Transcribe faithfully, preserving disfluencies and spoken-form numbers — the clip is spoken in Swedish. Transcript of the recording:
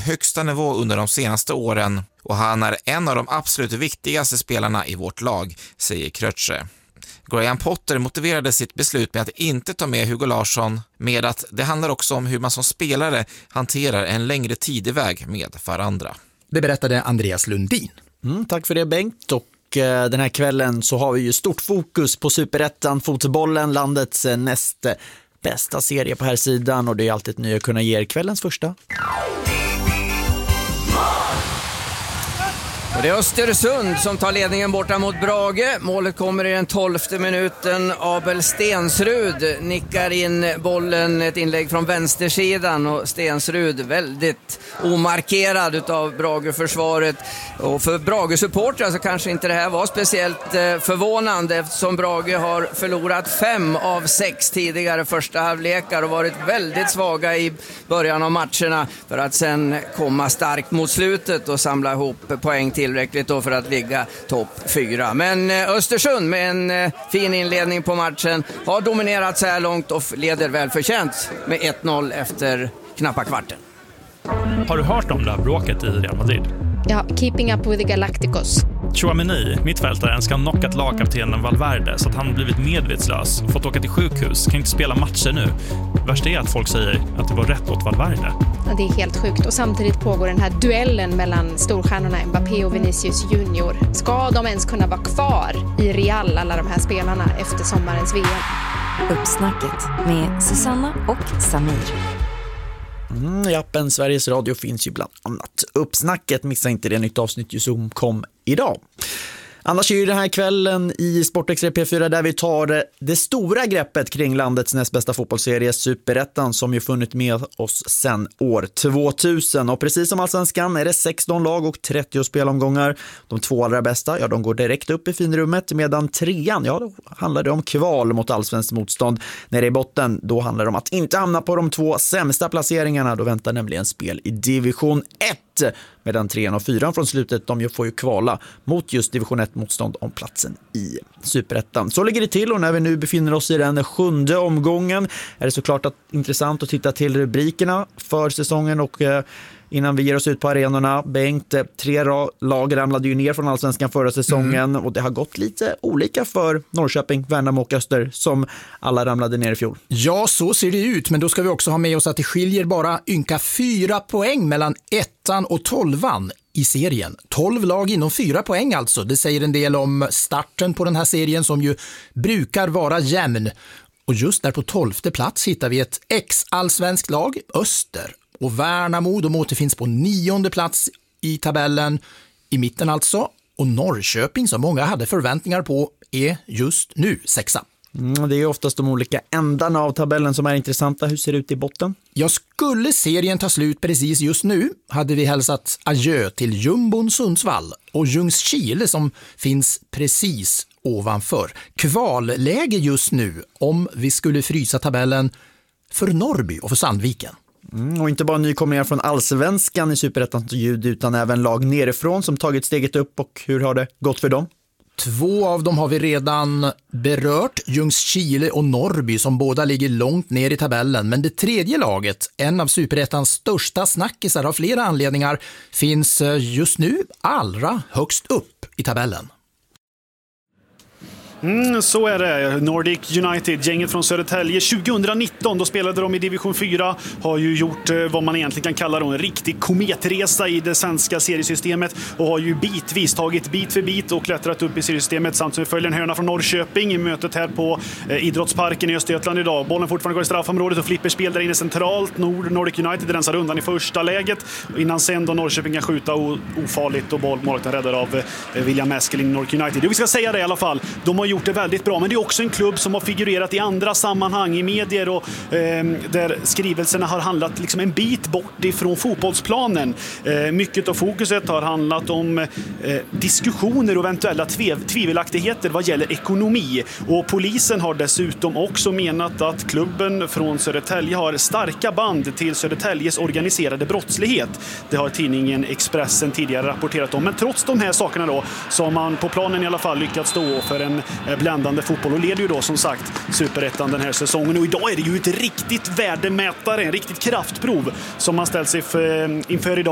högsta nivå under de senaste åren och han är en av de absolut viktigaste spelarna i vårt lag, säger Krötsche. Graham Potter motiverade sitt beslut med att inte ta med Hugo Larsson med att det handlar också om hur man som spelare hanterar en längre tideväg med varandra. Det berättade Andreas Lundin. Mm, tack för det Bengt. Och eh, den här kvällen så har vi ju stort fokus på Superettan, fotbollen, landets eh, näst bästa serie på här sidan, och det är alltid ett nöje att kunna ge er kvällens första. Och det är Östersund som tar ledningen borta mot Brage. Målet kommer i den tolfte minuten. Abel Stensrud nickar in bollen, ett inlägg från vänstersidan, och Stensrud väldigt omarkerad utav Brage-försvaret. Och för Brage-supportrar så kanske inte det här var speciellt förvånande, eftersom Brage har förlorat fem av sex tidigare första halvlekar och varit väldigt svaga i början av matcherna för att sen komma starkt mot slutet och samla ihop poäng till tillräckligt då för att ligga topp fyra. Men Östersund med en fin inledning på matchen har dominerat så här långt och leder välförtjänt med ett noll efter knappa kvarten. Har du hört om det här bråket i Real Madrid? Ja, keeping up with the Galacticos. Chouameni, mittfältaren, ska ha knockat lagkaptenen Valverde så att han blivit medvetslös, fått åka till sjukhus, kan inte spela matcher nu. Värst är att folk säger att det var rätt åt Valverde. Ja, det är helt sjukt, och samtidigt pågår den här duellen mellan storstjärnorna Mbappé och Vinicius Junior. Ska de ens kunna vara kvar i Real, alla de här spelarna, efter sommarens V M? Uppsnacket med Susanna och Samir. Mm, I appen Sveriges Radio finns ju bland annat Uppsnacket. Missa inte det, nytt avsnitt ju som kom idag. Annars är ju den här kvällen i Sportextra P fyra där vi tar det stora greppet kring landets näst bästa fotbollsserie Superettan, som ju funnit med oss sedan år tvåtusen. Och precis som Allsvenskan är det sexton lag och trettio spelomgångar. De två allra bästa, ja, de går direkt upp i finrummet, medan trean, ja, då handlar det om kval mot allsvenskt motstånd. Nere i botten, då handlar det om att inte hamna på de två sämsta placeringarna. Då väntar nämligen spel i division ett. Medan trean och fyran från slutet, de får ju kvala mot just division ett-motstånd om platsen i Superettan. Så ligger det till, och när vi nu befinner oss i den sjunde omgången är det såklart att, intressant att titta till rubrikerna för säsongen. Och eh, innan vi ger oss ut på arenorna, Bengt, tre lag ramlade ju ner från Allsvenskan förra säsongen, mm. och det har gått lite olika för Norrköping, Värnamo och Öster, som alla ramlade ner i fjol. Ja, så ser det ut, men då ska vi också ha med oss att det skiljer bara ynka fyra poäng mellan ettan och tolvan i serien. Tolv lag inom fyra poäng alltså. Det säger en del om starten på den här serien, som ju brukar vara jämn. Och just där på tolfte plats hittar vi ett ex-allsvensk lag, Öster. Och Värnamo, de återfinns på nionde plats i tabellen, i mitten alltså. Och Norrköping, som många hade förväntningar på, är just nu sexa. Mm, det är oftast de olika ändarna av tabellen som är intressanta. Hur ser det ut i botten? Jag skulle serien ta slut precis just nu hade vi hälsat adjö till Jumbon Sundsvall och Ljungskile som finns precis ovanför. Kvalläge just nu om vi skulle frysa tabellen för Norrby och för Sandviken. Mm, och inte bara nykomlingar från Allsvenskan i Superettans ljud, utan även lag nerifrån som tagit steget upp. Och hur har det gått för dem? Två av dem har vi redan berört, Ljungskile och Norrby, som båda ligger långt ner i tabellen. Men det tredje laget, en av Superettans största snackisar av flera anledningar, finns just nu allra högst upp i tabellen. Mm, så är det. Nordic United, gänget från Södertälje tjugonitton, då spelade de i division fyra, har ju gjort eh, vad man egentligen kan kalla då en riktig kometresa i det svenska seriesystemet och har ju bitvis tagit bit för bit och klättrat upp i seriesystemet, samt som vi följer en hörna från Norrköping i mötet här på eh, Idrottsparken i Östergötland idag. Bollen fortfarande går i straffområdet och flipperspel där inne centralt. Nord Nordic United rensar undan i första läget innan sen då Norrköping kan skjuta o- ofarligt och bollmålet räddar av eh, William Eskeling, Nordic United. Jo, vi ska säga det i alla fall. De har gjort det väldigt bra, men det är också en klubb som har figurerat i andra sammanhang i medier och eh, där skrivelserna har handlat liksom en bit bort ifrån fotbollsplanen. Eh, mycket av fokuset har handlat om eh, diskussioner och eventuella tve- tvivelaktigheter vad gäller ekonomi, och polisen har dessutom också menat att klubben från Södertälje har starka band till Södertäljes organiserade brottslighet. Det har tidningen Expressen tidigare rapporterat om, men trots de här sakerna då så har man på planen i alla fall lyckats stå för en bländande fotboll och leder ju då som sagt Superettan den här säsongen. Och idag är det ju ett riktigt värdemätare, en riktigt kraftprov som man ställt sig för, inför idag.